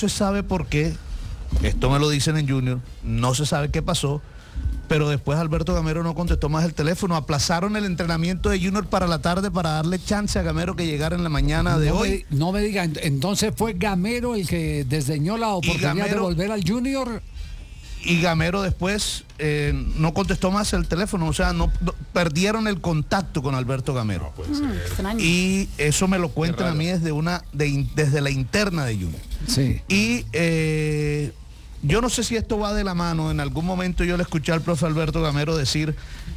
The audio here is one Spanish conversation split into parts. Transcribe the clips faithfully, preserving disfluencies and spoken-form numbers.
se sabe por qué, esto me lo dicen en Junior, no se sabe qué pasó, pero después Alberto Gamero no contestó más el teléfono. Aplazaron el entrenamiento de Junior para la tarde para darle chance a Gamero que llegara en la mañana de no hoy. Me, no me diga, entonces fue Gamero el que desdeñó la oportunidad Gamero, de volver al Junior. Y Gamero después eh, no contestó más el teléfono, o sea, no, no perdieron el contacto con Alberto Gamero. No puede ser. Mm, y eso me lo cuentan a mí desde una de, desde la interna de Junior. Sí. Y eh, yo no sé si esto va de la mano. En algún momento yo le escuché al profe Alberto Gamero decir,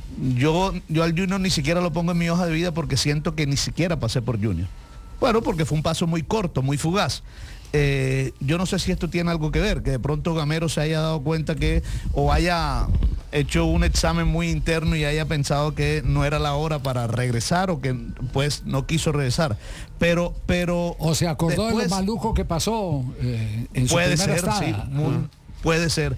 yo, yo al Junior ni siquiera lo pongo en mi hoja de vida porque siento que ni siquiera pasé por Junior. Bueno, porque fue un paso muy corto, muy fugaz. Eh, yo no sé si esto tiene algo que ver, que de pronto Gamero se haya dado cuenta que, o haya hecho un examen muy interno y haya pensado que no era la hora para regresar o que pues no quiso regresar. Pero, pero. O se acordó después, de lo maluco que pasó eh, en su puede primera ser, estada. sí, muy, uh-huh. puede ser.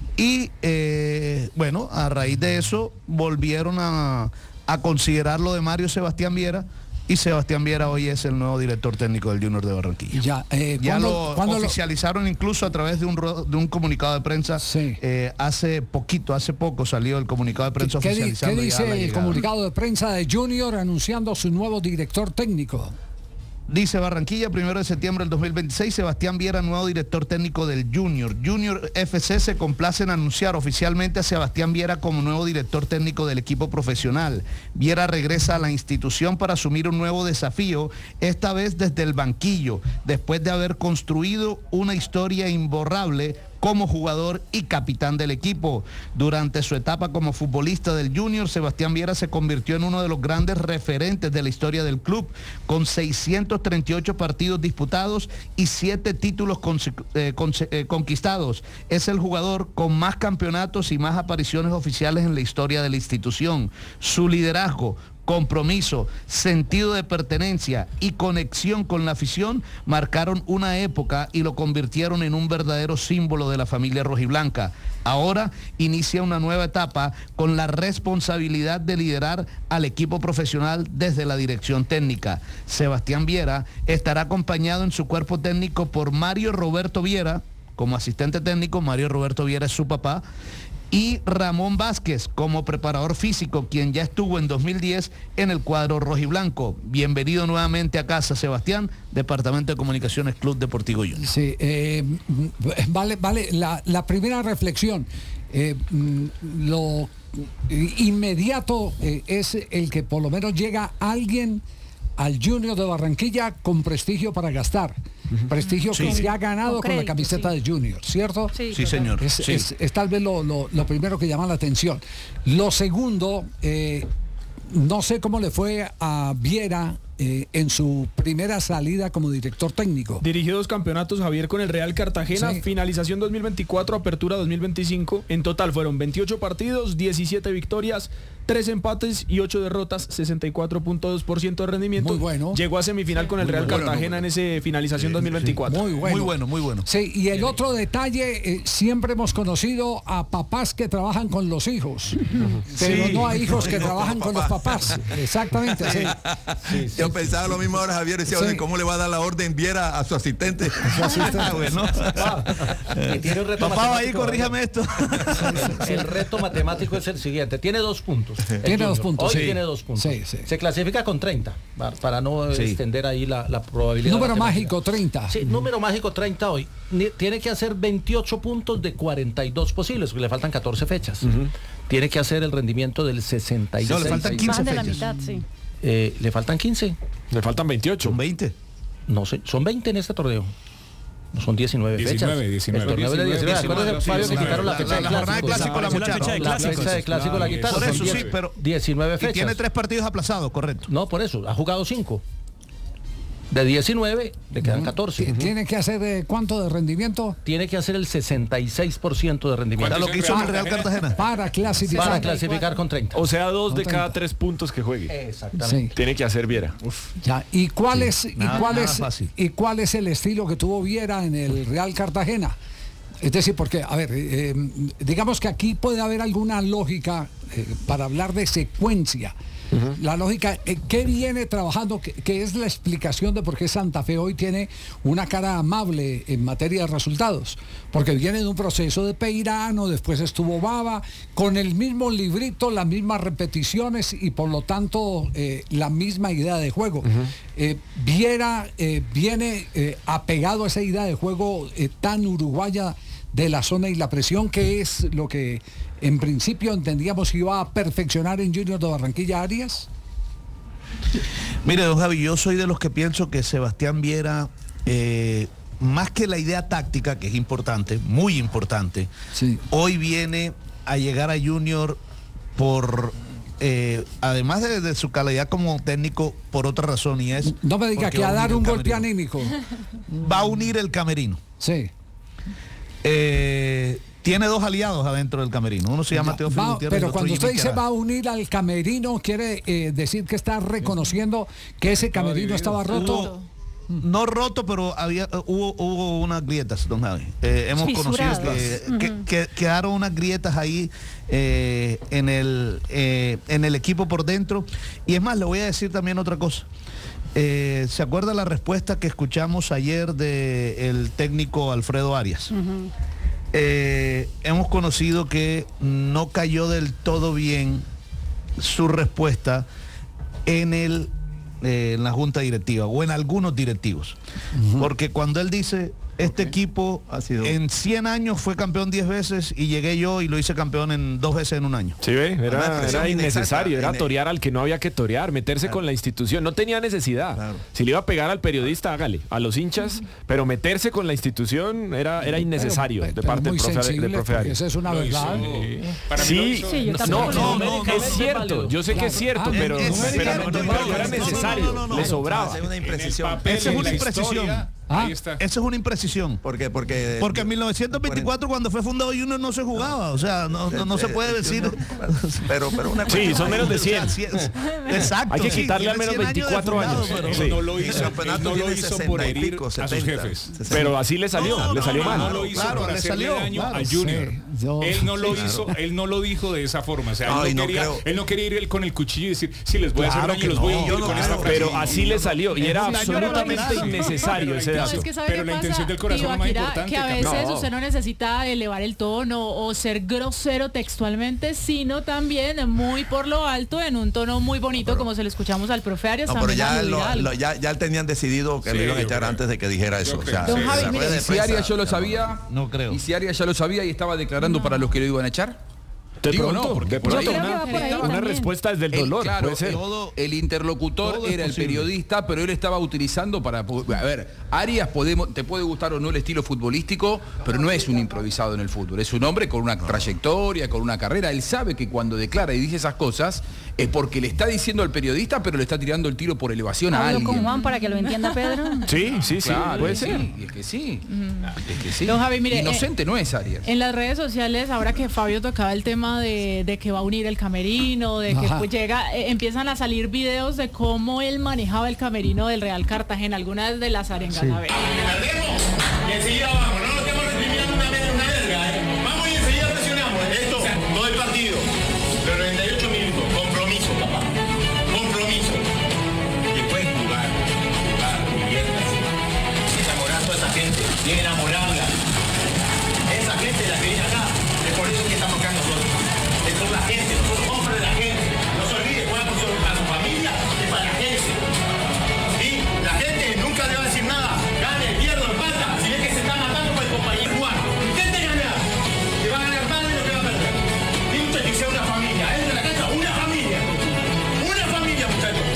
Y eh, bueno, a raíz de eso volvieron a, a considerar lo de Mario Sebastián Viera. Y Sebastián Viera hoy es el nuevo director técnico del Junior de Barranquilla. Ya, eh, ya ¿cuándo, lo oficializaron lo... incluso a través de un, de un comunicado de prensa. Sí. Eh, hace poquito, hace poco salió el comunicado de prensa ¿Qué, oficializando. ¿Qué dice el comunicado de prensa de Junior anunciando su nuevo director técnico? Dice Barranquilla, primero de septiembre del dos mil veintiséis, Sebastián Viera, nuevo director técnico del Junior. Junior F C se complace en anunciar oficialmente a Sebastián Viera como nuevo director técnico del equipo profesional. Viera regresa a la institución para asumir un nuevo desafío, esta vez desde el banquillo, después de haber construido una historia imborrable como jugador y capitán del equipo. Durante su etapa como futbolista del Junior, Sebastián Viera se convirtió en uno de los grandes referentes de la historia del club, con seiscientos treinta y ocho partidos disputados y siete títulos con, eh, con, eh, conquistados. Es el jugador con más campeonatos y más apariciones oficiales en la historia de la institución. Su liderazgo, compromiso, sentido de pertenencia y conexión con la afición marcaron una época y lo convirtieron en un verdadero símbolo de la familia rojiblanca. Ahora inicia una nueva etapa con la responsabilidad de liderar al equipo profesional desde la dirección técnica. Sebastián Viera estará acompañado en su cuerpo técnico por Mario Roberto Viera, como asistente técnico. Mario Roberto Viera es su papá. Y Ramón Vázquez como preparador físico, quien ya estuvo en dos mil diez en el cuadro rojiblanco. Bienvenido nuevamente a casa, Sebastián, Departamento de Comunicaciones, Club Deportivo Junior. Sí, eh, vale, vale, la, la primera reflexión, eh, lo inmediato eh, es el que por lo menos llega alguien al Junior de Barranquilla con prestigio para gastar. Uh-huh. Prestigio sí, que sí. se ha ganado con, crédito, con la camiseta sí. de Junior, ¿cierto? Sí, sí señor. Es, sí. Es, es tal vez lo, lo, lo primero que llama la atención. Lo segundo, eh, no sé cómo le fue a Viera eh, en su primera salida como director técnico. Dirigió dos campeonatos, Javier, con el Real Cartagena, sí. finalización dos mil veinticuatro, apertura dos mil veinticinco. En total fueron veintiocho partidos, diecisiete victorias, tres empates y ocho derrotas, sesenta y cuatro punto dos por ciento de rendimiento. Muy bueno. Llegó a semifinal sí. con el muy Real bueno, Cartagena no, en ese finalización sí, dos mil veinticuatro. Muy bueno. Muy bueno, muy bueno. Sí, y el otro detalle, eh, siempre hemos conocido a papás que trabajan con los hijos, pero sí. no a hijos que trabajan con los papás. Exactamente, sí. sí, sí. Yo pensaba lo mismo ahora, Javier, decía, sí. ¿cómo le va a dar la orden Viera a su asistente? A su asistente. bueno. Y tiene un reto Papá, ahí corríjame esto. El reto matemático es el siguiente, tiene dos puntos. Tiene dos puntos. Hoy sí. tiene dos puntos. Sí, sí. Se clasifica con treinta, para no sí. extender ahí la, la probabilidad. Número mágico treinta. Sí, número mágico treinta hoy. Tiene que hacer veintiocho puntos de cuarenta y dos posibles, porque le faltan catorce fechas. Uh-huh. Tiene que hacer el rendimiento del sesenta y seis. No, le faltan quince Más de fechas. la mitad, sí. Eh, ¿Le faltan quince? Le faltan veintiocho. Son veinte. No sé, son veinte en este torneo. No son diecinueve, diecinueve fechas. diecinueve. El torneo de diecinueve. Acuérdense, Fabio, que quitaron la fecha de clásico. La clásico la muchacha. La fecha de clásico la quitaron. Por eso sí, pero diecinueve fechas. Y tiene tres partidos aplazados, correcto. No, por eso, ha jugado cinco. De diecinueve le quedan catorce. ¿Tiene que hacer eh, cuánto de rendimiento? Tiene que hacer el sesenta y seis por ciento de rendimiento. Para lo que hizo en el Real Cartagena. Para clasificar. Para clasificar con treinta. O sea, dos de cada tres puntos que juegue. Exactamente. Sí. Tiene que hacer Viera. Uf. Ya. ¿Y cuál sí. es, nada, y cuál nada es, fácil. y cuál es el estilo que tuvo Viera en el Real Cartagena? Es decir, porque, a ver, eh, digamos que aquí puede haber alguna lógica eh, para hablar de secuencia. Uh-huh. Uh-huh. La lógica, eh, ¿qué viene trabajando? ¿Qué, qué es la explicación de por qué Santa Fe hoy tiene una cara amable en materia de resultados? Porque viene de un proceso de Peirano, después estuvo Bava, con el mismo librito, las mismas repeticiones y por lo tanto eh, la misma idea de juego. Uh-huh. eh, Viera eh, viene eh, apegado a esa idea de juego eh, tan uruguaya de la zona y la presión, que es lo que en principio entendíamos que iba a perfeccionar en Junior de Barranquilla Arias. Mire, don Javi, yo soy de los que pienso que Sebastián Viera, eh, más que la idea táctica, que es importante, muy importante, sí, hoy viene a llegar a Junior por, eh, además de, de su calidad como técnico, por otra razón, y es... No me diga que a dar un golpe anímico. Va a unir el camerino. Sí. Eh, tiene dos aliados adentro del camerino. Uno se llama Teófilo Gutiérrez. Pero cuando usted dice va a unir al camerino, quiere eh, decir que está reconociendo que ese camerino estaba roto. No roto, pero había hubo, hubo unas grietas, don Javi. Eh, hemos conocido que, uh-huh. que, que quedaron unas grietas ahí eh, en el eh, en el equipo por dentro. Y es más, le voy a decir también otra cosa. Eh, ¿Se acuerda la respuesta que escuchamos ayer del técnico Alfredo Arias? Uh-huh. eh, hemos conocido que no cayó del todo bien su respuesta en, el, eh, en la junta directiva o en algunos directivos. Uh-huh. Porque cuando él dice... Este okay. equipo ha sido... en cien años fue campeón diez veces y llegué yo y lo hice campeón en dos veces en un año. Sí, ve, era, era innecesario, era torear al que no había que torear, meterse claro. con la institución, no tenía necesidad. Claro. Si le iba a pegar al periodista, hágale, a los hinchas, pero meterse con la institución era, era innecesario pero, pero, de parte del profe, del profe Arias. Esa es una verdad. Sí, sí, sí no, no, no, no, es cierto, yo sé claro. que es cierto, ah, pero, es, es, pero, pero, no, pero era necesario, no, no, no, no, le sobraba. Una imprecisión. Esa es una imprecisión. Ah, eso es una imprecisión. ¿Por qué? Porque, Porque en mil novecientos veinticuatro, cuando fue fundado Junior, no se jugaba. O sea, no, no, no se puede decir. Pero, pero una sí, son menos de cien. Exacto. Hay que quitarle al menos veinticuatro años. Pero sí. No lo hizo, no lo hizo por herir a sus jefes. Pero así le salió, no, le salió no, mal. No lo hizo claro, por hacerle salió, daño claro, a Junior. Sí, yo, él no lo sí, hizo, claro. él no lo dijo de esa forma. O sea, no, él, no no quería, creo. él no quería ir con el cuchillo y decir, sí, les voy a hacer daño, los voy a hundir con esta frase. Pero así le salió y era absolutamente innecesario ese dato. Pero la intención del corazón es más importante. Que a veces no. usted no necesita elevar el tono o ser grosero textualmente, sino también muy por lo alto en un tono muy bonito, pero, como se le escuchamos al profe Arias. No, pero ya, lo, lo, ya, ya tenían decidido que sí, lo iban a echar creo. antes de que dijera eso. O sea, Don Javi, la mire, de ¿y si Arias yo lo sabía? No creo. ¿Y si Arias ya lo sabía y estaba declarando no. para los que lo iban a echar? Te Digo, pronto, no, porque por ahí, una, una respuesta desde el dolor, el, claro, puede ser. Todo, el interlocutor todo era el periodista, pero él estaba utilizando para... A ver, Arias podemos, te puede gustar o no el estilo futbolístico, pero no es un improvisado en el fútbol, es un hombre con una trayectoria, con una carrera. Él sabe que cuando declara y dice esas cosas es porque le está diciendo al periodista, pero le está tirando el tiro por elevación a alguien. ¿Con Juan para que lo entienda Pedro? Sí, sí, sí, claro, puede sí, ser. Y es que sí, mm. es que sí. Don Javi, mire, inocente eh, no es Arias. En las redes sociales, ahora que Fabio tocaba el tema de, de que va a unir el camerino, de que pues, llega, eh, empiezan a salir videos de cómo él manejaba el camerino del Real Cartagena, algunas de las arengas. Sí. A ver. Y enseguida vamos, no nos estamos reprimiendo una verga, ¿eh? Vamos y enseguida presionamos. Esto, todo el partido, los noventa y ocho minutos, compromiso, papá. Compromiso. Después jugar, jugar, diviértanse. Enamorar a toda esa gente, bien enamorarla. Esa gente la que viene acá, es por eso que estamos acá nosotros. Es por la gente, nosotros somos de la gente. No se olvide, juegan por su, a su familia y para la gente. Y la gente nunca le va a decir nada. Gane, pierda, empata. Si es que se está matando por el compañero Juan. Intente ganar. Que va a ganar más de lo que va a perder. Y usted que sea una familia. Él de la cancha, una familia. Una familia, muchachos.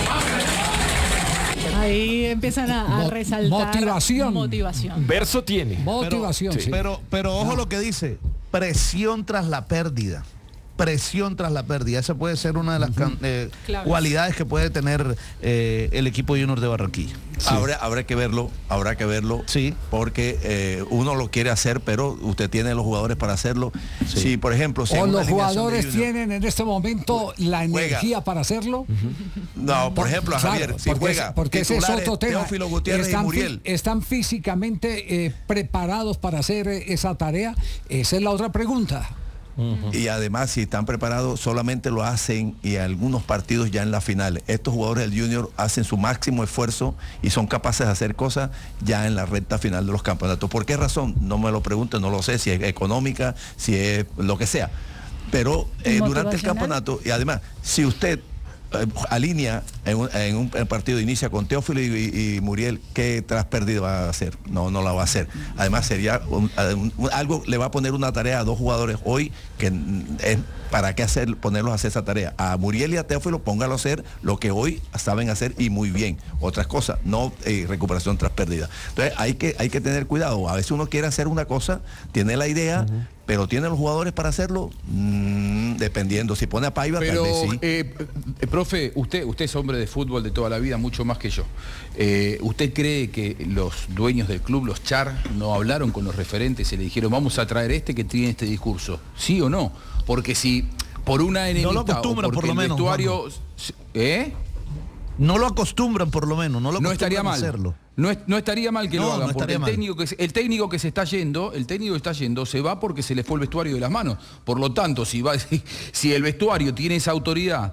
Ahí empiezan a, a resaltar motivación. motivación. Verso tiene. Motivación, pero, sí. Pero, pero ojo no. lo que dice. Presión tras la pérdida. Presión tras la pérdida. Esa puede ser una de las uh-huh. eh, cualidades que puede tener eh, el equipo Junior de Barranquilla. Sí. Habrá, habrá que verlo, habrá que verlo, sí. porque eh, uno lo quiere hacer, pero usted tiene los jugadores para hacerlo. Sí. Si, por ejemplo, si o los jugadores Junior, tienen en este momento la energía juega. para hacerlo. Uh-huh. No, por ejemplo, a Javier, claro, si porque juega, es, porque ese es otro tema. Teófilo Gutiérrez están, y Muriel. ¿Están físicamente eh, preparados para hacer esa tarea? Esa es la otra pregunta. Uh-huh. Y además, si están preparados, solamente lo hacen y algunos partidos ya en la final. Estos jugadores del Junior hacen su máximo esfuerzo y son capaces de hacer cosas ya en la recta final de los campeonatos. ¿Por qué razón? No me lo pregunten, no lo sé, si es económica, si es lo que sea. Pero eh, durante el campeonato, y además, si usted eh, alinea en un, en un partido, inicia con Teófilo y, y, y Muriel, ¿qué tras perdido va a hacer? No, no la va a hacer. Además sería un, un, algo, le va a poner una tarea a dos jugadores hoy que es, ¿para qué hacer, ponerlos a hacer esa tarea? A Muriel y a Teófilo, póngalo a hacer lo que hoy saben hacer y muy bien. Otras cosas, no eh, recuperación tras pérdida. Entonces hay que, hay que tener cuidado. A veces uno quiere hacer una cosa, tiene la idea, uh-huh. pero ¿tiene los jugadores para hacerlo? Mm, dependiendo. Si pone a Paiva, pero, tal vez sí. Eh, eh, profe, usted, usted es hombre de fútbol de toda la vida, mucho más que yo. Eh, ¿Usted cree que los dueños del club, los Char, no hablaron con los referentes y le dijeron, vamos a traer este que tiene este discurso? ¿Sí o no? Porque si por una enemistad no lo acostumbran, o porque por lo el menos, vestuario... ¿Eh? No lo acostumbran por lo menos, no lo no estaría mal. Hacerlo. No, es, no estaría mal que no, lo hagan, no porque el mal. técnico, que, el técnico que se está yendo, el técnico que está yendo se va porque se le fue el vestuario de las manos. Por lo tanto, si, va, si, si el vestuario tiene esa autoridad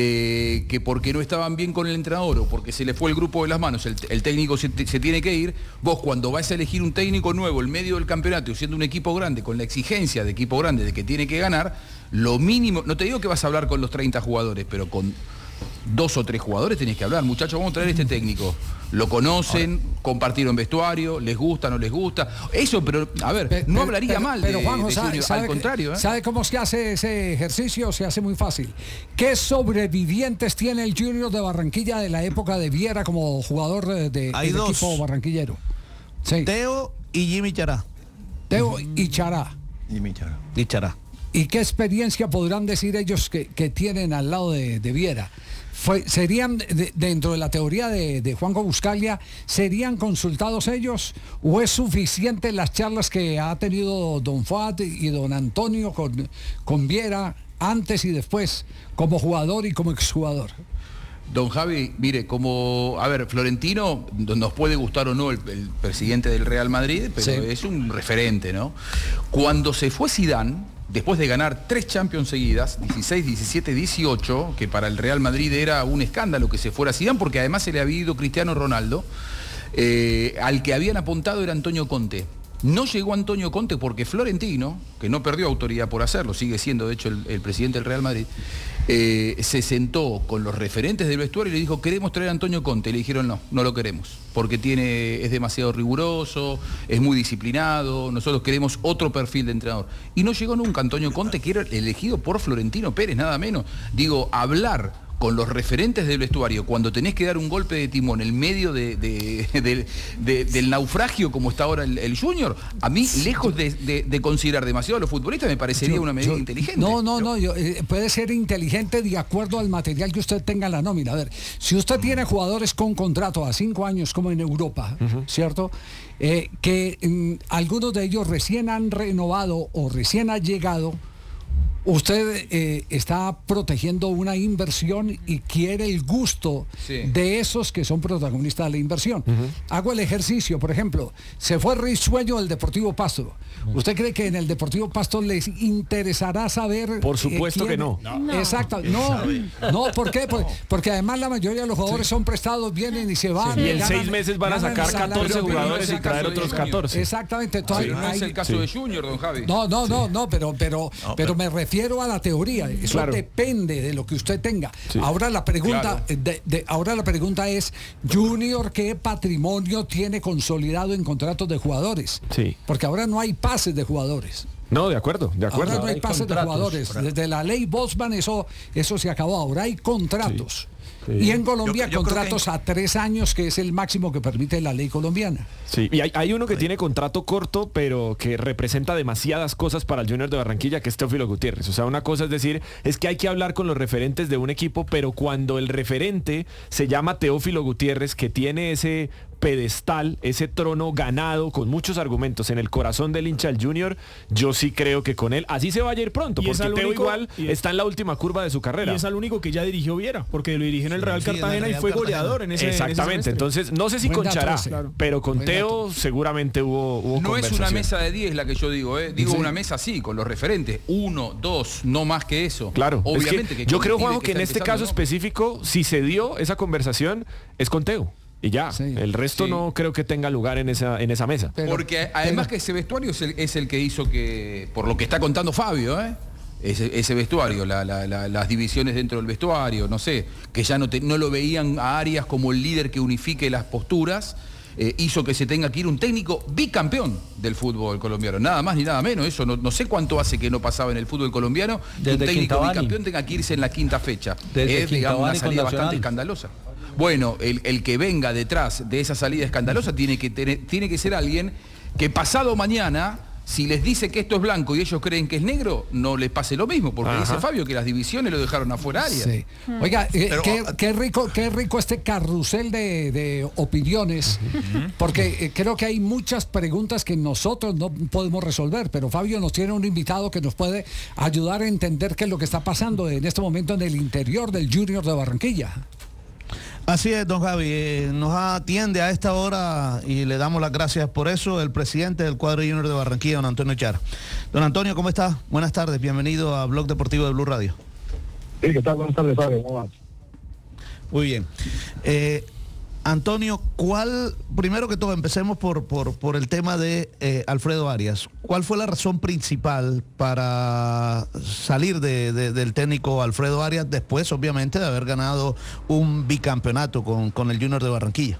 de que porque no estaban bien con el entrenador o porque se le fue el grupo de las manos, el, el técnico se, se tiene que ir, vos cuando vas a elegir un técnico nuevo en medio del campeonato, siendo un equipo grande, con la exigencia de equipo grande de que tiene que ganar, lo mínimo, no te digo que vas a hablar con los treinta jugadores, pero con dos o tres jugadores tenés que hablar. Muchachos, vamos a traer este técnico. Lo conocen, ahora, compartieron vestuario, les gusta, no les gusta. Eso, pero, a ver, pero, no hablaría pero, mal pero, de, Juanjo, de sabe, sabe, al contrario. ¿eh? ¿Sabe cómo se hace ese ejercicio? Se hace muy fácil. ¿Qué sobrevivientes tiene el Junior de Barranquilla de la época de Viera como jugador de, de Hay del dos. equipo barranquillero? Sí. Teo y Jimmy Chará. Teo uh-huh. y Chará. Jimmy Chará. Y Chará. ¿Y qué experiencia podrán decir ellos que, que tienen al lado de, de Viera? Fue, ¿Serían, de, dentro de la teoría de, de Juanjo Buscaglia, serían consultados ellos o es suficiente las charlas que ha tenido don Fuad y don Antonio con, con Viera antes y después, como jugador y como exjugador? Don Javi, mire, como, a ver, Florentino, nos puede gustar o no el, el presidente del Real Madrid, pero sí, es un referente, ¿no? Cuando se fue Zidane, después de ganar tres Champions seguidas, dieciséis, diecisiete, dieciocho, que para el Real Madrid era un escándalo que se fuera Zidane, porque además se le había ido Cristiano Ronaldo, eh, al que habían apuntado era Antonio Conte. No llegó Antonio Conte porque Florentino, que no perdió autoridad por hacerlo, sigue siendo de hecho el, el presidente del Real Madrid, eh, se sentó con los referentes del vestuario y le dijo, queremos traer a Antonio Conte. Y le dijeron, no, no lo queremos, porque tiene, es demasiado riguroso, es muy disciplinado, nosotros queremos otro perfil de entrenador. Y no llegó nunca Antonio Conte, que era elegido por Florentino Pérez, nada menos. Digo, hablar con los referentes del vestuario, cuando tenés que dar un golpe de timón en medio de, de, de, de, del naufragio como está ahora el, el Junior, a mí, lejos de, de, de considerar demasiado a los futbolistas, me parecería yo, una medida yo, inteligente. No, no, no, yo, eh, puede ser inteligente de acuerdo al material que usted tenga en la nómina. A ver, si usted tiene jugadores con contrato a cinco años como en Europa, uh-huh. ¿cierto? Eh, que mm, algunos de ellos recién han renovado o recién han llegado, usted eh, está protegiendo una inversión y quiere el gusto sí. de esos que son protagonistas de la inversión. Uh-huh. Hago el ejercicio, por ejemplo, se fue Risueño del Deportivo Pasto. Uh-huh. ¿Usted cree que en el Deportivo Pasto les interesará saber? Por supuesto eh, que no. no. Exacto, no, no, ¿por qué? Porque, porque además la mayoría de los jugadores sí. son prestados, vienen y se van. Sí. Y en ganan, seis meses van a sacar catorce jugadores y traer otros catorce. Exactamente. Sí, hay, no es el caso sí. de Junior, don Javi. No, no, sí. no, no, pero, pero, no, pero me refiero a la teoría, eso claro. depende de lo que usted tenga. Sí. Ahora la pregunta, claro. de, de, ahora la pregunta es, Junior, ¿qué patrimonio tiene consolidado en contratos de jugadores? Sí. Porque ahora no hay pases de jugadores. No, de acuerdo, de acuerdo. Ahora no hay, hay pases de jugadores. Desde la ley Bosman eso, eso se acabó. Ahora hay contratos. Sí. Sí. Y en Colombia yo, yo contratos que... a tres años, que es el máximo que permite la ley colombiana. Sí, y hay, hay uno que sí. tiene contrato corto, pero que representa demasiadas cosas para el Junior de Barranquilla, que es Teófilo Gutiérrez. O sea, una cosa es decir, es que hay que hablar con los referentes de un equipo, pero cuando el referente se llama Teófilo Gutiérrez, que tiene ese pedestal, ese trono ganado con muchos argumentos en el corazón del hincha del Junior, yo sí creo que con él, así se vaya a ir pronto, porque Teo único, igual es, está en la última curva de su carrera. Y es al único que ya dirigió Viera, porque lo dirigió en el Real sí, Cartagena el Real y fue Cartagena. goleador en ese Exactamente, en ese entonces no sé si Buen con Chará, claro. pero con Buen Teo dato. seguramente hubo, hubo No es una mesa de diez la que yo digo, ¿eh? digo sí. una mesa así, con los referentes, uno, dos, no más que eso. Claro, obviamente es que que yo creo, Juanjo, que, que en este caso ¿no? específico, si se dio esa conversación, es con Teo. Y ya, sí, el resto sí. no creo que tenga lugar en esa en esa mesa. Pero, Porque además pero, que ese vestuario es el, es el que hizo que, por lo que está contando Fabio, ¿eh? ese, ese vestuario, la, la, la, las divisiones dentro del vestuario, no sé, que ya no, te, no lo veían a Arias como el líder que unifique las posturas, eh, hizo que se tenga que ir un técnico bicampeón del fútbol colombiano, nada más ni nada menos. Eso no, no sé cuánto hace que no pasaba en el fútbol colombiano, que un técnico Quintabani. bicampeón tenga que irse en la quinta fecha. Desde es, digamos, una salida bastante escandalosa. Bueno, el, el que venga detrás de esa salida escandalosa tiene que, tener, tiene que ser alguien que pasado mañana, si les dice que esto es blanco y ellos creen que es negro, no les pase lo mismo, porque Ajá. dice Fabio que las divisiones lo dejaron afuera área. Sí. Oiga, eh, Pero, qué, qué, rico, qué rico este carrusel de, de opiniones, uh-huh. porque eh, creo que hay muchas preguntas que nosotros no podemos resolver, pero Fabio nos tiene un invitado que nos puede ayudar a entender qué es lo que está pasando en este momento en el interior del Junior de Barranquilla. Así es, don Javi, eh, nos atiende a esta hora y le damos las gracias por eso el presidente del cuadro Junior de Barranquilla, don Antonio Char. Don Antonio, ¿cómo está? Buenas tardes, bienvenido a Blog Deportivo de Blue Radio. Sí, ¿qué tal? Buenas tardes, Fabio, ¿cómo vas? Muy bien. Eh, Antonio, ¿cuál, primero que todo, empecemos por, por, por el tema de eh, Alfredo Arias. ¿Cuál fue la razón principal para salir de, de, del técnico Alfredo Arias después, obviamente, de haber ganado un bicampeonato con, con el Junior de Barranquilla?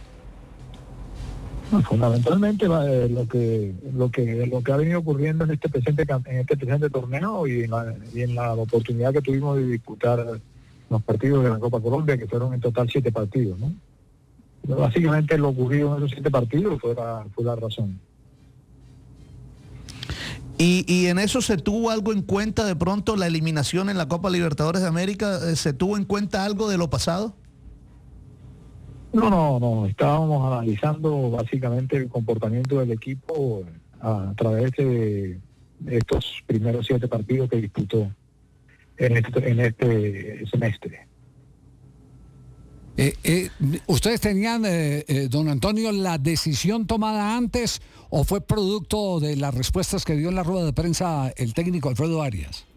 Fundamentalmente eh, lo que lo que lo que ha venido ocurriendo en este presente en este presente torneo y en la, y en la oportunidad que tuvimos de disputar los partidos de la Copa Colombia, que fueron en total siete partidos, ¿no? Básicamente lo ocurrido en esos siete partidos fue la, fue la razón. ¿Y, ¿Y en eso se tuvo algo en cuenta de pronto la eliminación en la Copa Libertadores de América? ¿Se tuvo en cuenta algo de lo pasado? No, no, no. Estábamos analizando básicamente el comportamiento del equipo a, a través de estos primeros siete partidos que disputó en este, en este semestre. Eh, eh, ¿Ustedes tenían, eh, eh, don Antonio, la decisión tomada antes o fue producto de las respuestas que dio en la rueda de prensa el técnico Alfredo Arias?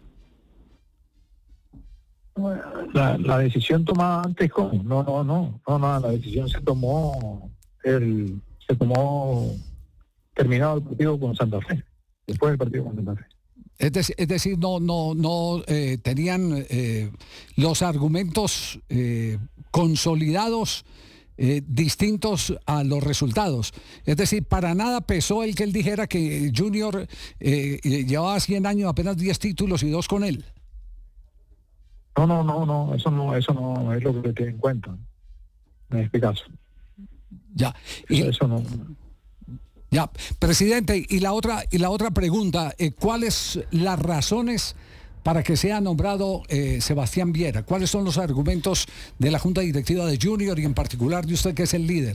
La, la decisión tomada antes, ¿cómo? No, no, no, no, no, la decisión se tomó, el, se tomó terminado el partido con Santa Fe, después del partido con Santa Fe. Es decir, es decir, no, no, no eh, tenían eh, los argumentos eh, consolidados eh, distintos a los resultados. Es decir, para nada pesó el que él dijera que Junior eh, llevaba cien años, apenas diez títulos y dos con él. No, no, no, no, eso no, eso no es lo que se tiene en cuenta en este caso. Ya. Y eso, eso no. Ya, presidente, y la otra y la otra pregunta, eh, ¿cuáles las razones para que sea nombrado eh, Sebastián Viera? ¿Cuáles son los argumentos de la Junta Directiva de Junior y en particular de usted que es el líder?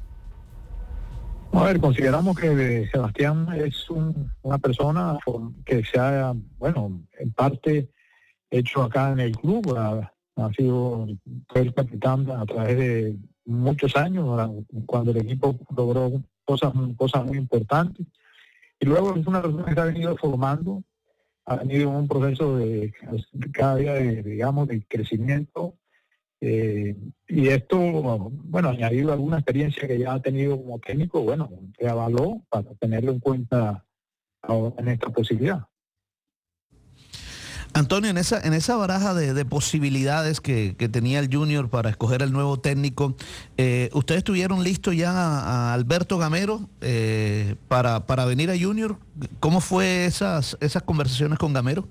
A ver, consideramos que Sebastián es un, una persona que se ha, bueno, en parte hecho acá en el club, ha, ha sido el capitán a través de muchos años, cuando el equipo logró cosas, cosas muy importantes. Y luego es una persona que se ha venido formando, ha venido en un proceso de cada día de, digamos, de crecimiento. Eh, y esto, bueno, añadido alguna experiencia que ya ha tenido como técnico, bueno, se avaló para tenerlo en cuenta ahora en esta posibilidad. Antonio, en esa, en esa baraja de, de posibilidades que, que tenía el Junior para escoger el nuevo técnico, eh, ¿ustedes tuvieron listo ya a, a Alberto Gamero eh, para, para venir a Junior? ¿Cómo fue esas, esas conversaciones con Gamero?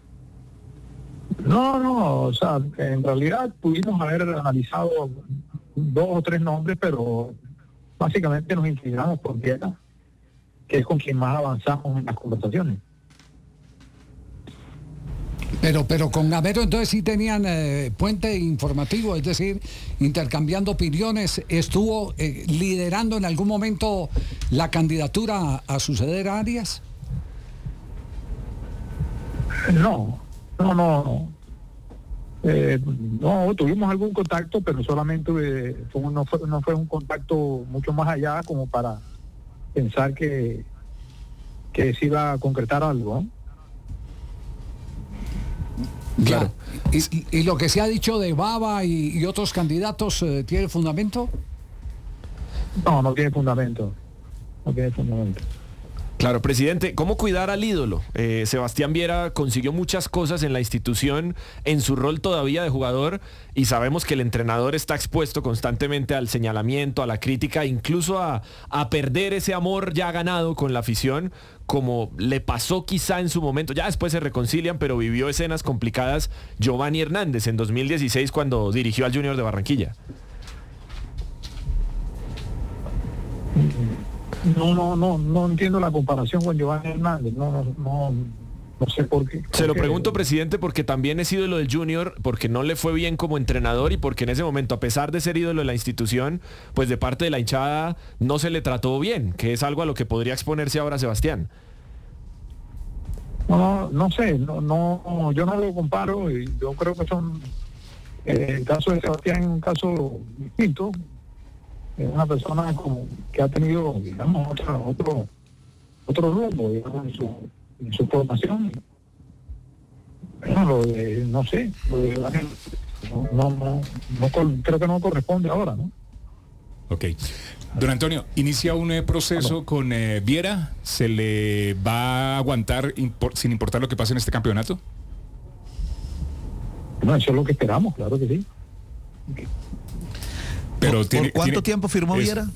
No, no, o sea, en realidad pudimos haber analizado dos o tres nombres, pero básicamente nos inclinamos por Viera, que es con quien más avanzamos en las conversaciones. Pero, pero con Gamero entonces sí tenían eh, puente informativo, es decir, intercambiando opiniones. ¿Estuvo eh, liderando en algún momento la candidatura a, a suceder a Arias? No, no, no. no. Eh, no, tuvimos algún contacto, pero solamente eh, fue, no, fue, no fue un contacto mucho más allá como para pensar que, que se iba a concretar algo, ¿no? Claro. ¿Y, y lo que se ha dicho de Baba y, y otros candidatos eh, tiene fundamento? No, no tiene fundamento. No tiene fundamento. Claro, presidente, ¿cómo cuidar al ídolo? Eh, Sebastián Viera consiguió muchas cosas en la institución, en su rol todavía de jugador, y sabemos que el entrenador está expuesto constantemente al señalamiento, a la crítica, incluso a, a perder ese amor ya ganado con la afición, como le pasó quizá en su momento. Ya después se reconcilian, pero vivió escenas complicadas Giovanni Hernández en dos mil dieciséis cuando dirigió al Junior de Barranquilla. No, no, no, no entiendo la comparación con Giovanni Hernández. No, no, no, no sé por qué. Se lo pregunto, presidente, porque también es ídolo del Junior, porque no le fue bien como entrenador y porque en ese momento, a pesar de ser ídolo de la institución, pues de parte de la hinchada no se le trató bien, que es algo a lo que podría exponerse ahora Sebastián. No, no sé, no, no, yo no lo comparo y yo creo que son, eh, el caso de Sebastián es un caso distinto. Es una persona como que ha tenido, digamos, otra, otro otro rumbo, digamos, en su, en su formación. Bueno, lo de, no sé, lo de, no, no, no, no, creo que no corresponde ahora, ¿no? Ok. Don Antonio, inicia un eh, proceso ¿Aló? con eh, Viera. ¿Se le va a aguantar impor, sin importar lo que pase en este campeonato? No, eso es lo que esperamos, claro que sí. Okay. Pero ¿Por, tiene, ¿por cuánto tiene, tiempo firmó es, Viera?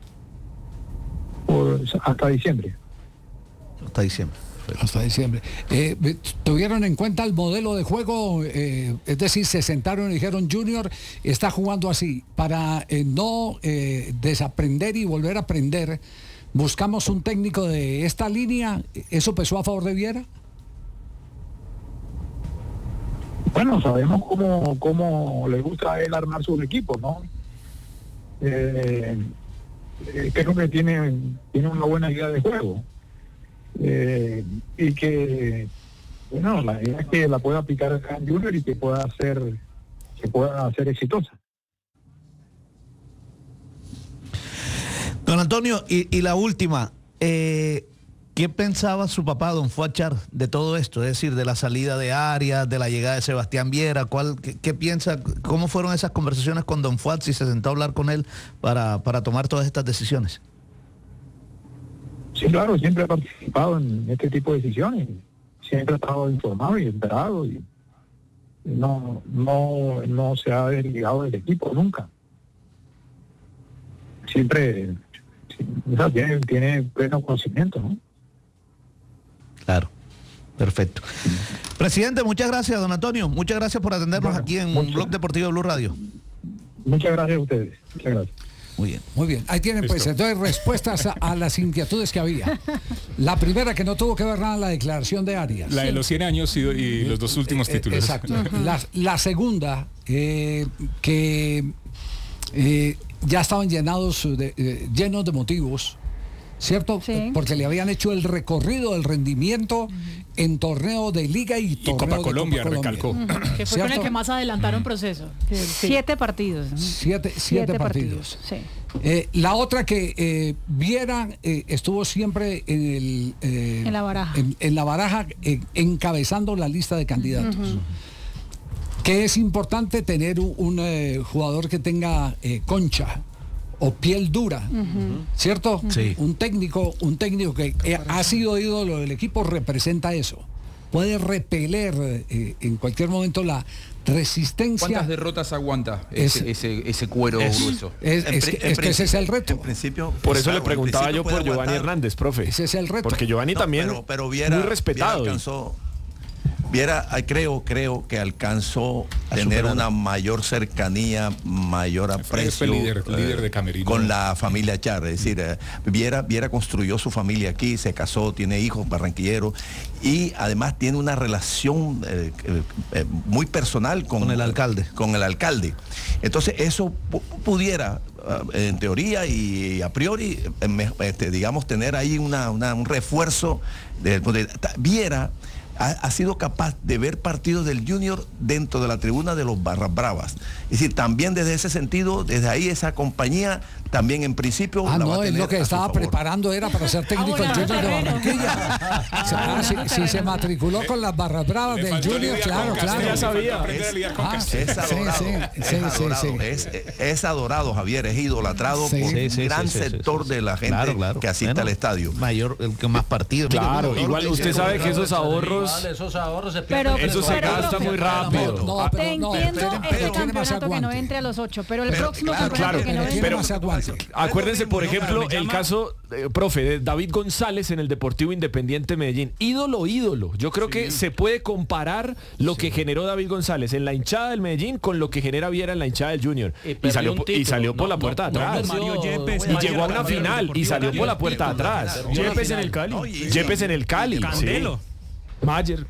Por, hasta diciembre. Hasta diciembre. Hasta diciembre. Eh, ¿Tuvieron en cuenta el modelo de juego? Eh, es decir, se sentaron y dijeron, Junior está jugando así. Para eh, no eh, desaprender y volver a aprender, buscamos un técnico de esta línea. ¿Eso pesó a favor de Viera? Bueno, sabemos cómo, cómo le gusta a él armar sus equipos, ¿no? Eh, eh, creo que tiene, tiene una buena idea de juego eh, y que bueno, la idea es que la pueda aplicar acá en Junior y que pueda ser que pueda ser exitosa. Don Antonio, y, y la última, eh, ¿qué pensaba su papá, don Fuachar, de todo esto? Es decir, de la salida de Arias, de la llegada de Sebastián Viera. ¿Cuál, qué, qué piensa? ¿Cómo fueron esas conversaciones con don Fuat si se sentó a hablar con él para, para tomar todas estas decisiones? Sí, claro, siempre he participado en este tipo de decisiones. Siempre he estado informado y enterado. Y no, no, no se ha desligado del equipo nunca. Siempre, o sea, tiene, tiene pleno conocimiento, ¿no? Claro, perfecto. Presidente, muchas gracias, don Antonio. Muchas gracias por atendernos bueno, aquí en mucho, Blog Deportivo Blue Radio. Muchas gracias a ustedes. Muchas gracias. Muy bien. Muy bien. Ahí tienen pues entonces respuestas a, a las inquietudes que había. La primera, que no tuvo que ver nada, la declaración de Arias. La de los cien años y, y los dos últimos eh, títulos. Exacto. Uh-huh. la, la segunda, eh, que eh, ya estaban llenados de, eh, llenos de motivos, ¿cierto? Sí. Porque le habían hecho el recorrido del rendimiento uh-huh. en torneo de Liga y, y Copa Colombia, Copa Colombia, recalcó. Uh-huh. Que fue ¿cierto? Con el que más adelantaron uh-huh. proceso. Sí. Siete partidos. ¿no? Siete, siete, siete partidos. partidos. Sí. Eh, la otra que eh, Viera eh, estuvo siempre en, el, eh, en la baraja, en, en la baraja eh, encabezando la lista de candidatos. Uh-huh. Que es importante tener un, un eh, jugador que tenga eh, concha o piel dura, uh-huh. ¿cierto? Sí. Un técnico, un técnico que eh, ha sido ídolo del equipo representa eso. Puede repeler eh, en cualquier momento la resistencia. ¿Cuántas derrotas aguanta ese, es, ese, ese cuero es, grueso? Es, es, es, es que ese es el reto. En principio, por eso le preguntaba yo por Giovanni Hernández, profe. Ese es el reto. Porque Giovanni no, también pero, pero Viera, muy respetado. Viera alcanzó, Viera, creo, creo que alcanzó a tener superar. Una mayor cercanía, mayor aprecio líder, eh, líder de camerino. Con la familia Char. Es decir, eh, Viera, Viera construyó su familia aquí, se casó, tiene hijos barranquilleros y además tiene una relación eh, eh, muy personal con, con el alcalde. Con el alcalde. Entonces eso pudiera, en teoría y a priori, este, digamos, tener ahí una, una, un refuerzo. De, de, Viera ha, ha sido capaz de ver partidos del Junior dentro de la tribuna de los Barras Bravas. Es decir, también desde ese sentido, desde ahí esa compañía también en principio ah, la no, va a tener es lo que estaba preparando era para ser técnico del Junior de Barranquilla. Ah, si, si se matriculó con las Barras Bravas del Junior, claro, claro. Ya sabía. Es, es adorado, sí, sí, es, sí, adorado sí, sí. Es, es adorado, Javier, es idolatrado sí. por sí, un sí, gran sí, sí, sector sí, sí. de la gente claro, claro. que asiste bueno, al estadio. Mayor, el que más partidos. Claro, Mira, igual usted sabe que esos ahorros, esos ahorros se pero, eso se pero, gasta pero, muy rápido. No, no, te no, entiendo este campeonato que no entre a los ocho, pero el pero, próximo claro, campeonato claro, que no entre pero, a los ocho. Acuérdense, por ejemplo, el caso, eh, profe, de David González en el Deportivo Independiente Medellín. Ídolo, ídolo. Yo creo sí. que se puede comparar lo sí. que generó David González en la hinchada del Medellín con lo que genera Viera en la hinchada del Junior. Y, y salió, título, y salió por no, la puerta no, atrás. No, Mario Yepes, y llegó a una final y salió por la puerta atrás. Yepes en el Cali. Yepes en el Cali. Candelo. Mayer.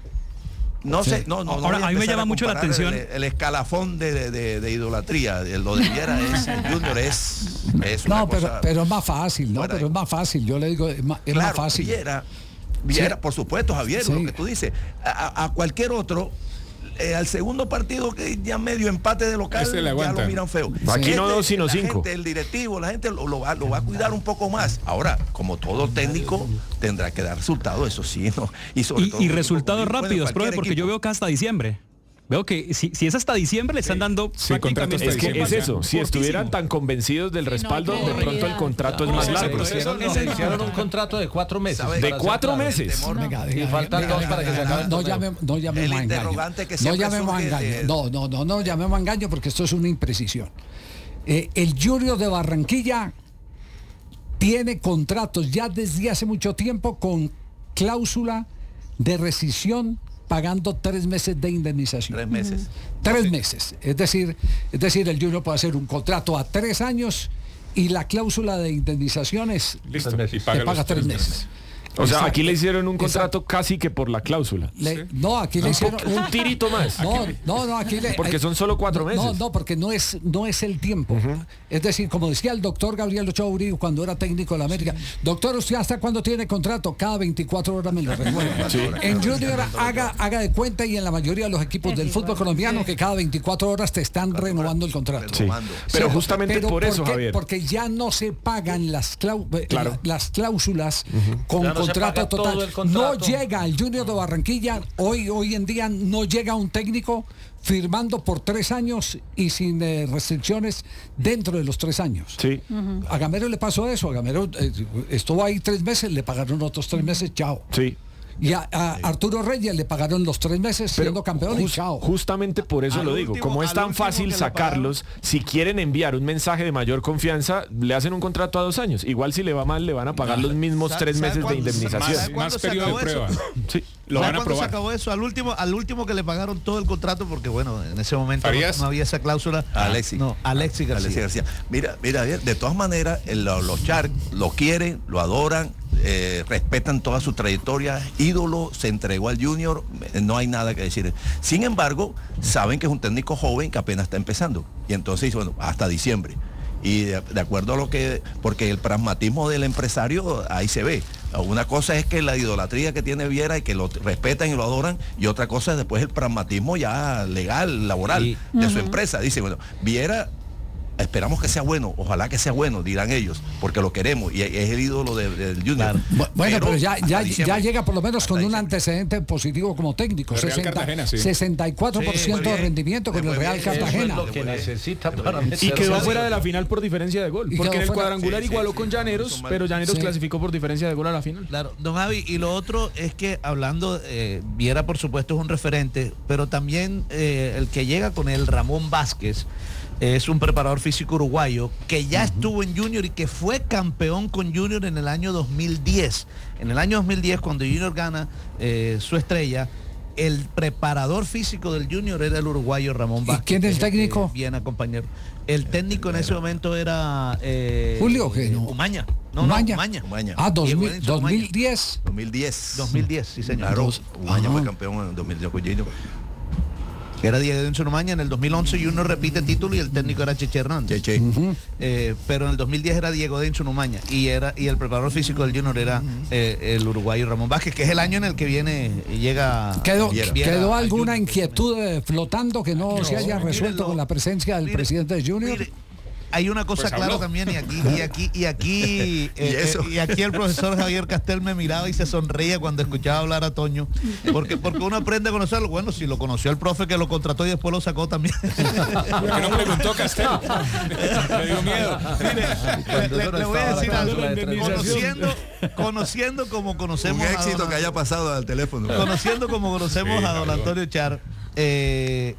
No sé, sí. no, no, no. Ahora, a mí me llama mucho la atención. El, el escalafón de, de, de idolatría, lo de Viera es, el Junior es, es una No, pero, cosa pero es más fácil, ¿no? Pero de... es más fácil, yo le digo, es más, es claro, más fácil. Viera, Viera, sí. por supuesto, Javier, sí. lo que tú dices, a, a cualquier otro, eh, al segundo partido que ya medio empate de local, ya lo miran feo. Aquí gente, no dos, sino la cinco. Gente, el directivo, la gente lo, lo, va, lo va a cuidar un poco más. Ahora, como todo técnico, tendrá que dar resultados, eso sí, ¿no? Y, sobre y, todo, y resultados rápidos, profe, porque equipo. Yo veo que hasta diciembre. Veo que si, si es hasta diciembre le están dando sí, prácticamente es que es eso, si estuvieran tan convencidos del respaldo, sí, no, de pronto el contrato no, es más no, largo. Hicieron, no, hicieron un contrato de cuatro meses. De cuatro meses. No. Venga, venga, y faltan dos para que se acabe. No, no llamemos no llamemos a engaño. No llamemos a engaño. No, no, no, no llamemos a engaño porque esto es una imprecisión. Eh, el Junior de Barranquilla tiene contratos ya desde hace mucho tiempo con cláusula de rescisión pagando tres meses de indemnización. Tres meses. Uh-huh. Tres sí. meses. Es decir, es decir, el Junior puede hacer un contrato a tres años y la cláusula de indemnización es listo, y paga, te paga tres meses. meses. O sea, aquí le hicieron un contrato Exacto. casi que por la cláusula. Le, sí. No, aquí le hicieron un tirito más. No, no, no, aquí le, porque son solo cuatro meses. No, no, porque no es, no es el tiempo. Uh-huh. Es decir, como decía el doctor Gabriel Ochoa Uribe cuando era técnico de la América, sí. doctor, ¿usted hasta cuándo tiene contrato? Cada veinticuatro horas me lo renueva. Sí. En Junior haga, haga de cuenta y en la mayoría de los equipos del fútbol colombiano que cada veinticuatro horas te están renovando el contrato. Sí. Pero justamente pero por ¿por eso, qué? Javier. Porque ya no se pagan las, clau claro. las cláusulas uh-huh. con no contrato total. No llega el Junior de Barranquilla, hoy, hoy en día no llega un técnico firmando por tres años y sin eh, restricciones dentro de los tres años. Sí. Uh-huh. A Gamero le pasó eso, a Gamero eh, estuvo ahí tres meses, le pagaron otros tres meses, chao. Sí. Y a, a Arturo Reyes le pagaron los tres meses Pero siendo campeón just, y chao. Justamente por eso al lo digo. Último, como es tan fácil sacarlos, si quieren enviar un mensaje de mayor confianza, le hacen un contrato a dos años. Igual si le va mal, le van a pagar no, los mismos tres meses de indemnización. Más, más periodo de prueba. Sí. Lo van a probar. Se acabó eso? Al último, al último que le pagaron todo el contrato, porque bueno, en ese momento no, no había esa cláusula. Alexis. No, Alexis García. Alexis García. Mira, mira, de todas maneras, los, los Sharks lo quieren, lo adoran, eh, respetan toda su trayectoria, ídolo, se entregó al Junior, no hay nada que decir. Sin embargo, saben que es un técnico joven que apenas está empezando. Y entonces, bueno, hasta diciembre. Y de, de acuerdo a lo que, porque el pragmatismo del empresario ahí se ve. Una cosa es que la idolatría que tiene Viera y que lo respetan y lo adoran, y otra cosa es después el pragmatismo ya legal, laboral y, de uh-huh. su empresa. Dice, bueno, Viera, esperamos que sea bueno, ojalá que sea bueno, dirán ellos, porque lo queremos y es el ídolo del de, de Junior. Claro. Bueno, pero, pero ya, ya, ya llega por lo menos con un antecedente positivo como técnico, sesenta, sí. sesenta y cuatro por ciento sí, de rendimiento con el Real Cartagena. Es lo que necesita para y quedó fuera de la final por diferencia de gol, porque en el cuadrangular sí, igualó sí, con Llaneros, pero Llaneros sí. clasificó por diferencia de gol a la final. Claro, don Javi, y lo otro es que hablando, eh, Viera por supuesto es un referente, pero también eh, el que llega con él, Ramón Vázquez, es un preparador físico uruguayo que ya uh-huh. estuvo en Junior y que fue campeón con Junior en el año dos mil diez. En el año dos mil diez, cuando Junior gana eh, su estrella, el preparador físico del Junior era el uruguayo Ramón Vázquez. ¿Y quién es el técnico? Bien acompañado. El técnico en ese momento era eh, Julio, ¿qué no? Umaña. No, Umaña. no, Umaña. Umaña. Ah, dos mil, Diego dos mil diez. dos mil diez. dos mil diez, sí señor. Claro, Dos- Umaña Ajá. fue campeón en dos mil diez con Gino. Era Diego Edinson Umaña en el dos mil once y uno repite título y el técnico era Cheche Hernández. Cheche. Uh-huh. Eh, pero en el dos mil diez era Diego Edinson Umaña y era y el preparador físico del Junior era eh, el uruguayo Ramón Vázquez, que es el año en el que viene y llega. ¿Quedó, Viera. ¿quedó a alguna Junior. inquietud eh, flotando que no, se haya mire, resuelto lo- con la presencia del mire, presidente de Junior? Mire, hay una cosa Pues clara habló. también y aquí y aquí y aquí ¿Y eh, eso? eh, y aquí el profesor Javier Castel me miraba y se sonreía cuando escuchaba hablar a Toño, porque porque uno aprende a conocerlo. Bueno, si lo conoció el profe que lo contrató y después lo sacó también. ¿Por qué no preguntó Castel? Me dio miedo. le, le- le voy a decir algo. la indemnización. Conociendo, conociendo como Un conocemos a éxito don- que haya pasado al teléfono. conociendo como conocemos Sí, a don Javier. Antonio Char, eh,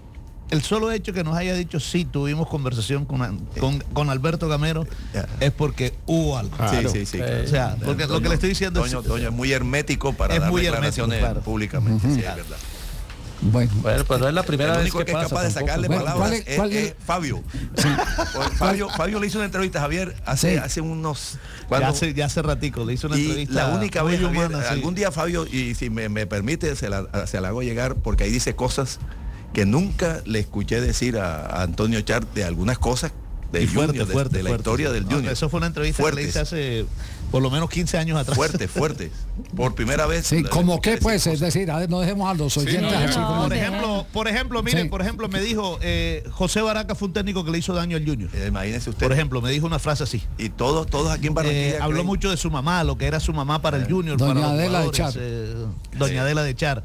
el solo hecho que nos haya dicho sí tuvimos conversación con, con, con Alberto Gamero Ya. es porque hubo algo. Sí, sí, sí. claro. O sea, porque lo que le estoy diciendo Toño, es, Toño es muy hermético para Es dar muy declaraciones hermético, claro. públicamente. Sí, es verdad. Bueno, Bueno, pues no es la primera El vez único que, que, es pasa. capaz de tampoco. sacarle Bueno, palabras ¿cuál es- es, cuál es- es Fabio. Pues Fabio. Fabio le hizo una entrevista a Javier hace, Sí. hace unos... ya cuando- hace, ya hace ratico, le hizo una y entrevista. la única muy vez, Javier, humana, sí. algún día Fabio, y si me, me permite, se la, se la hago llegar, porque ahí dice cosas que nunca le escuché decir a, a Antonio Char de algunas cosas de Y Junior, fuerte, de, fuerte, de la fuerte, historia sí. del No, Junior. eso fue una entrevista que le Fuertes. hice hace por lo menos quince años atrás. Fuerte, fuerte. Por primera vez. sí, le- ¿cómo le qué escuché pues? decir Es decir, a ver, no dejemos a los oyentes no, ya. así como... Por de- ejemplo, por ejemplo, mire, Sí. por ejemplo, me dijo eh, José Baraca fue un técnico que le hizo daño al Junior. cosas. Eh, Imagínese usted. Por ejemplo, me dijo una frase así. Y todos, todos aquí en Barranquilla. Eh, habló creen- mucho de su mamá, lo que era su mamá para el Junior, Doña para los Adela de jugadores, Char. eh, Doña Adela de Char.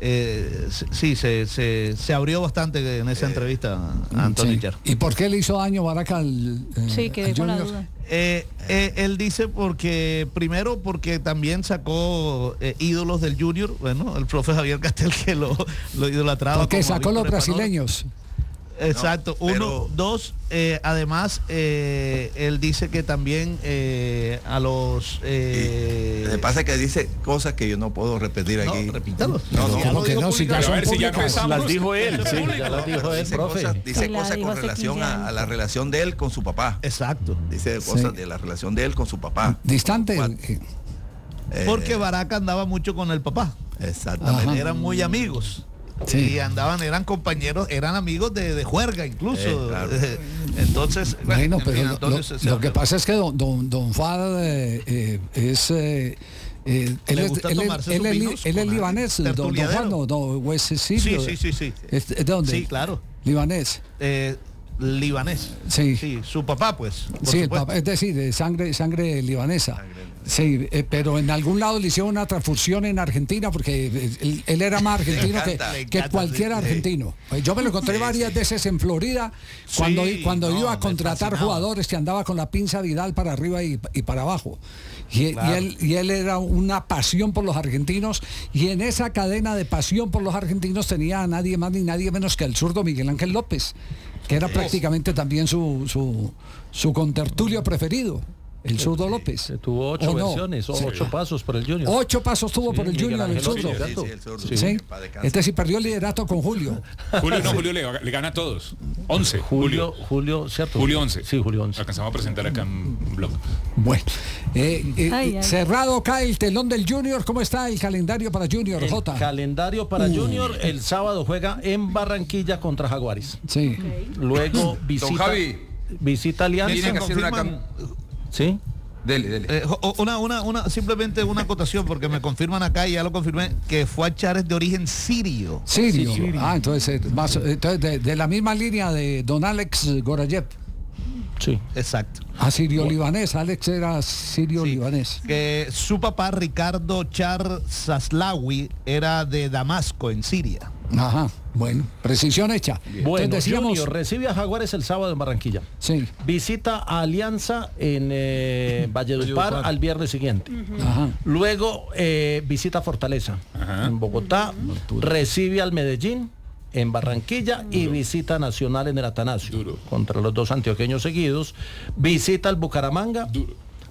Eh, sí, se, se, se abrió bastante en esa entrevista a Antonio Sí. Char. ¿Y por qué le hizo daño Baraca al eh, Sí, quedé al con la Junior? duda. Eh, eh, él dice porque, primero porque también sacó eh, ídolos del Junior, bueno, el profe Javier Castel que lo, lo idolatraba. Porque como a sacó los Víctor Epanor. brasileños. Exacto, No, uno, pero- dos, eh, además eh, él dice que también eh, a los... Eh, Lo que pasa es que dice cosas que yo no puedo repetir no, aquí. repítalo. No, no, Ya ¿cómo lo que dijo no? Si ya públicamente. Pero a son ver si ya públicas. empezamos. Las dijo él, sí. Ya lo dijo Pero el dice profe. cosas, dice Sí, la cosas dijo con hace relación quince a, a la años. relación de él con su papá. Exacto. Dice cosas Sí. de la relación de él con su papá. Distante. Cuatro. eh, Eh, Porque Baraca andaba mucho con el papá. Exactamente. Ajá. Eran muy amigos. Sí. Y andaban, eran compañeros, eran amigos de, de juerga incluso. Eh, claro. Entonces, Bueno, en pero fin, lo, Antonio lo- se- se lo que abrió. pasa es que don, don, don Fad eh, eh, es... eh, eh, él, Le es, gusta él, es- tomarse él sus es li- vinos él es con libanés, don, don tertuliadero. Juan, no, no, o es Sí, sirio. sí, sí, sí. ¿Es, es de dónde? Sí, claro. Libanés. Eh, libanés. Sí. Sí, su papá, pues. por Sí, el supuesto. papá, es decir, de sangre, sangre libanesa. Sí, eh, pero en algún lado le hicieron una transfusión en Argentina porque eh, él, él era más argentino que, encanta, le que encanta, cualquier sí, sí. argentino. Pues yo me lo encontré Sí, varias sí. veces en Florida cuando, Sí, cuando no, iba a me contratar fascinaba. jugadores que andaba con la pinza Vidal para arriba y, y para abajo. Y, y Claro. él, y él era una pasión por los argentinos y en esa cadena de pasión por los argentinos tenía a nadie más ni nadie menos que el zurdo Miguel Ángel López, que era prácticamente también su, su, su contertulio preferido. El zurdo López. Se tuvo ocho ¿O no? versiones, o Sí. ocho pasos por el Junior. Ocho pasos tuvo Sí, por el Miguel Junior, el Ángel zurdo. López, Sí, sí, el zurdo. Sí. Que paz descanse. Este sí perdió el liderato con Julio. Julio no, Julio le, le gana a todos. once. Julio, Julio. Julio, ¿cierto? Julio once. Sí, Julio once. Alcanzamos a presentar acá en blog. Bueno, eh, eh, Ay, ay. cerrado cae el telón del Junior. ¿Cómo está el calendario para Junior, El Jota? calendario para Junior, el sábado juega en Barranquilla contra Jaguares. Sí. Luego visita, Javi. visita Alianza. Tiene que hacer una confirman- cam- ¿Sí? Dele, dele. Eh, o- una, una, una, simplemente una acotación, porque me confirman acá y ya lo confirmé, que fue a Char es de origen sirio. Sirio. Ah, entonces, eh, más, entonces de, de la misma línea de don Alex Gorayev. Sí. Exacto. A sirio-libanés. Alex era sirio-libanés. Que su papá, Ricardo Char Zaslawi, era de Damasco, en Siria. Ajá. Bueno, precisión hecha. Bueno, Entonces decíamos, Junior recibe a Jaguares el sábado en Barranquilla. sí. Visita a Alianza en eh, Valledupar al viernes siguiente. Ajá. Luego eh, visita Fortaleza Ajá. en Bogotá, recibe al Medellín en Barranquilla y visita Nacional en el Atanasio Duro. contra los dos antioqueños seguidos, visita al Bucaramanga, Duro.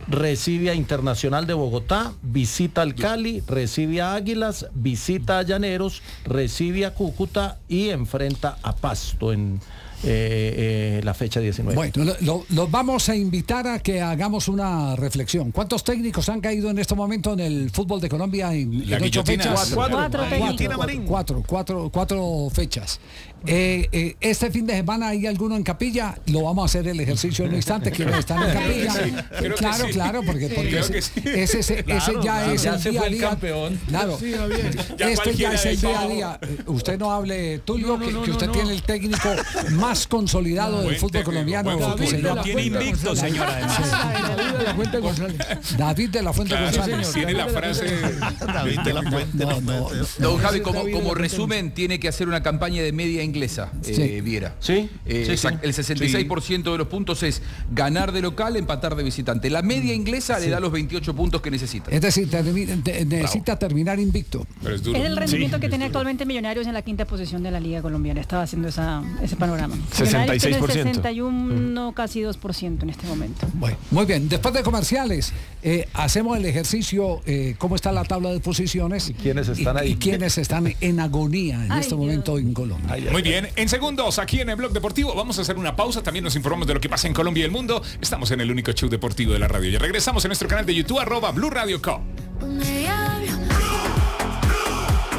recibe a Internacional de Bogotá, visita al Cali, recibe a Águilas, visita a Llaneros, recibe a Cúcuta y enfrenta a Pasto en eh, eh, la fecha diecinueve. Bueno, lo, los vamos a invitar a que hagamos una reflexión. ¿Cuántos técnicos han caído en este momento en el fútbol de Colombia en, La en ocho guillotina. fechas? Cuatro, Cuatro, técnicos. cuatro, cuatro, cuatro, cuatro fechas. Eh, eh, este fin de semana hay alguno en capilla, lo vamos a hacer el ejercicio en un instante, que están en capilla. Sí, creo claro, que sí. claro, porque, Sí, porque creo ese, que sí. ese, ese, Claro, ese ya claro, es ya el se día fue a el día. campeón. Claro, Ya este ya cualquiera es el es día a pavo. día. Usted no hable, Tulio, No, no, que, no, que usted no, tiene no. el técnico más consolidado del Buen fútbol técnico, colombiano. buen que se técnico. llama- Lo tiene invicto, señora. David de la Fuente González. David de la Fuente Claro, González. tiene la frase. David de la Fuente. No, no, Don Javi, como, David como de la resumen, tiene que hacer una campaña de media inglesa, eh, Sí. Viera. Sí, Eh, sí, sí. exact- El sesenta y seis por ciento de los puntos es ganar de local, empatar de visitante. La media inglesa le da los veintiocho puntos que necesita. Es decir, termi- te- necesita terminar invicto. Pero es duro. Es el rendimiento Sí, que es tiene duro. actualmente Millonarios en la quinta posición de la Liga Colombiana. Estaba haciendo esa, ese panorama. sesenta y seis por ciento. sesenta y uno, casi dos por ciento en este momento. Bueno, muy bien. Después de comerciales, eh, hacemos el ejercicio, eh, cómo está la tabla de posiciones. ¿Y quiénes están y, ahí? y quiénes están en agonía en Ay, este Dios. momento en Colombia. Muy bien, en segundos aquí en el Blog Deportivo vamos a hacer una pausa, también nos informamos de lo que pasa en Colombia y el mundo. Estamos en el único show deportivo de la radio. Y regresamos en nuestro canal de YouTube, arroba Blue Radio Co.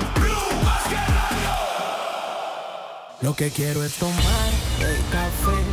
Lo que quiero es tomar el café